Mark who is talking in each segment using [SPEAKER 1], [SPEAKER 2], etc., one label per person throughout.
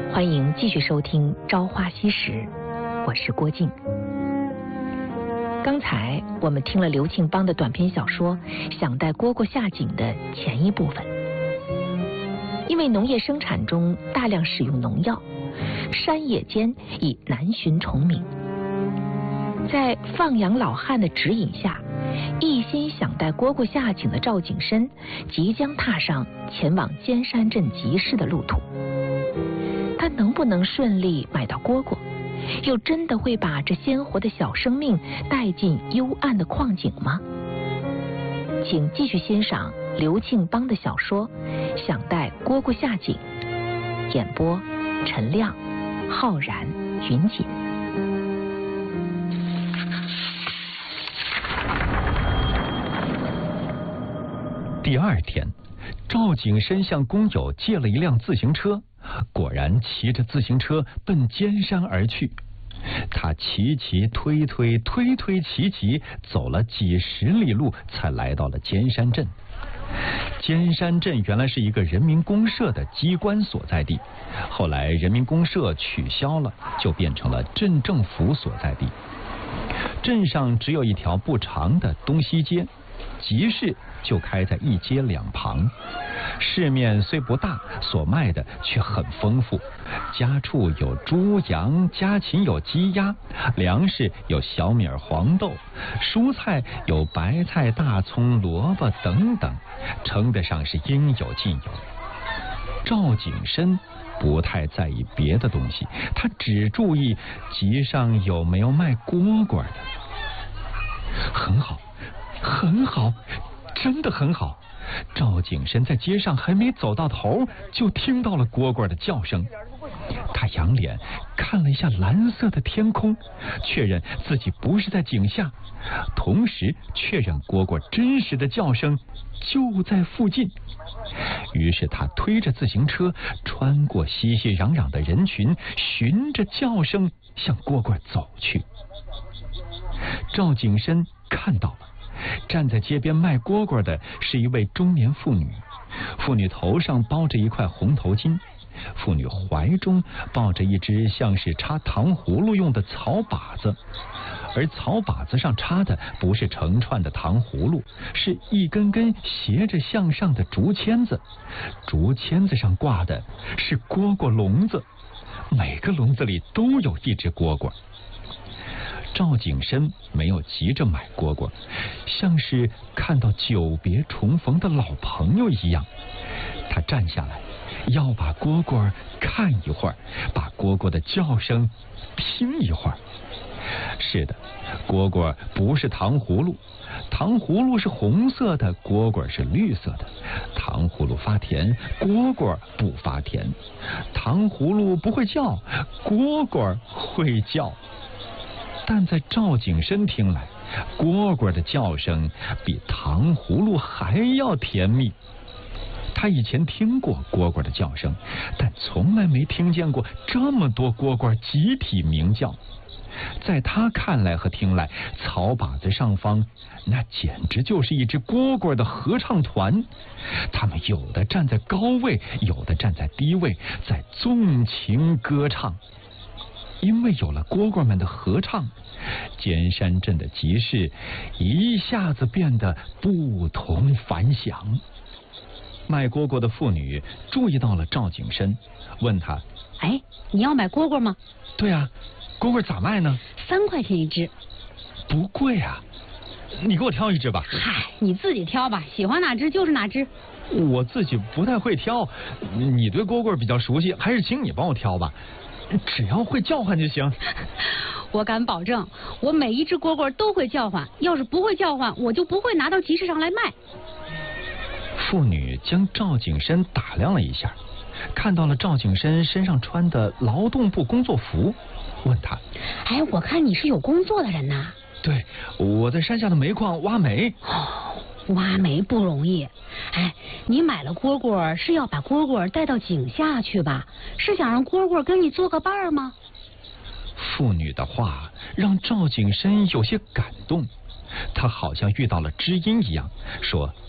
[SPEAKER 1] 欢迎继续收听《朝花夕拾》，我是郭靖。刚才我们听了刘庆邦的短篇小说《想带蝈蝈下井》的前一部分。因为农业生产中大量使用农药，山野间已难寻虫鸣。在放羊老汉的指引下，一心想带蝈蝈下井的赵景深即将踏上前往尖山镇集市的路途。他能不能顺利买到蝈蝈，又真的会把这鲜活的小生命带进幽暗的矿井吗？请继续欣赏刘庆邦的小说《想带蝈蝈下井》，演播陈亮、浩然、云锦。
[SPEAKER 2] 第二天，赵景深向工友借了一辆自行车，果然骑着自行车奔尖山而去。他骑骑推推推推骑骑，走了几十里路，才来到了尖山镇。尖山镇原来是一个人民公社的机关所在地，后来人民公社取消了，就变成了镇政府所在地。镇上只有一条不长的东西街，集市就开在一街两旁，市面虽不大，所卖的却很丰富。家畜有猪羊，家禽有鸡鸭，粮食有小米黄豆，蔬菜有白菜大葱萝卜等等，称得上是应有尽有。赵景深不太在意别的东西，他只注意集上有没有卖蝈蝈的。很好，很好，真的很好。赵景深在街上还没走到头，就听到了蝈蝈的叫声。他仰脸看了一下蓝色的天空，确认自己不是在井下，同时确认蝈蝈真实的叫声就在附近。于是他推着自行车，穿过熙熙攘攘的人群，循着叫声向蝈蝈走去。赵景深看到了，站在街边卖蝈蝈的是一位中年妇女，妇女头上包着一块红头巾，妇女怀中抱着一只像是插糖葫芦用的草把子，而草把子上插的不是成串的糖葫芦，是一根根斜着向上的竹签子，竹签子上挂的是蝈蝈笼子，每个笼子里都有一只蝈蝈。赵景深没有急着买蝈蝈，像是看到久别重逢的老朋友一样。他站下来，要把蝈蝈看一会儿，把蝈蝈的叫声听一会儿。是的，蝈蝈不是糖葫芦，糖葫芦是红色的，蝈蝈是绿色的。糖葫芦发甜，蝈蝈不发甜。糖葫芦不会叫，蝈蝈会叫。但在赵景深听来，蝈蝈的叫声比糖葫芦还要甜蜜。他以前听过蝈蝈的叫声，但从来没听见过这么多蝈蝈集体鸣叫。在他看来和听来，草把子上方那简直就是一支蝈蝈的合唱团，他们有的站在高位，有的站在低位，在纵情歌唱。因为有了蝈蝈们的合唱，尖山镇的集市一下子变得不同凡响。卖蝈蝈的妇女注意到了赵景深，问他：
[SPEAKER 3] 哎，你要买蝈蝈吗？
[SPEAKER 2] 对啊，蝈蝈咋卖呢
[SPEAKER 3] ？3块钱一只。
[SPEAKER 2] 不贵啊，你给我挑一只吧。
[SPEAKER 3] 嗨，你自己挑吧，喜欢哪只就是哪只。
[SPEAKER 2] 我自己不太会挑，你对蝈蝈比较熟悉，还是请你帮我挑吧，只要会叫唤就行。
[SPEAKER 3] 我敢保证，我每一只蝈蝈都会叫唤，要是不会叫唤，我就不会拿到集市上来卖。
[SPEAKER 2] 妇女将赵景深打量了一下，看到了赵景深身上穿的劳动部工作服，问他：
[SPEAKER 3] 哎，我看你是有工作的人呐。
[SPEAKER 2] 对，我在山下的煤矿挖煤。
[SPEAKER 3] 挖煤不容易。哎，你买了蝈蝈是要把蝈蝈带到井下去吧？是想让蝈蝈跟你做个伴吗？
[SPEAKER 2] 妇女的话让赵景深有些感动，他好像遇到了知音一样，说：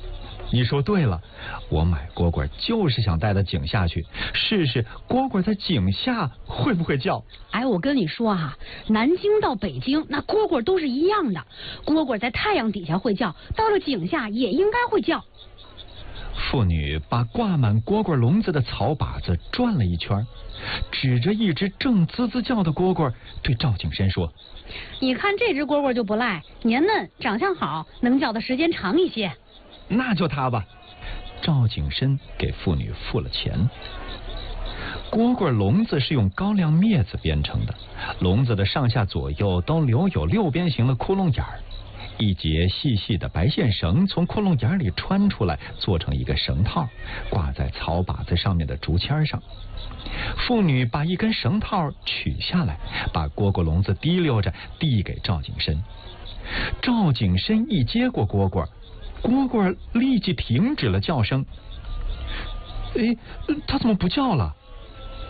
[SPEAKER 2] 你说对了，我买蝈蝈就是想带到井下去，试试蝈蝈在井下会不会叫。
[SPEAKER 3] 哎，我跟你说啊，南京到北京那蝈蝈都是一样的，蝈蝈在太阳底下会叫，到了井下也应该会叫。
[SPEAKER 2] 妇女把挂满蝈蝈笼子的草把子转了一圈，指着一只正滋滋叫的蝈蝈，对赵景深说：“
[SPEAKER 3] 你看这只蝈蝈就不赖，年嫩，长相好，能叫的时间长一些。”
[SPEAKER 2] 那就它吧。赵景深给妇女付了钱。蝈蝈笼子是用高粱篾子编成的，笼子的上下左右都留有6边形的窟窿眼儿，一节细细的白线绳从窟窿眼里穿出来，做成一个绳套，挂在草把子上面的竹签上。妇女把一根绳套取下来，把蝈蝈笼子提溜着递给赵景深。赵景深一接过蝈蝈，蝈蝈立即停止了叫声。哎，它怎么不叫了？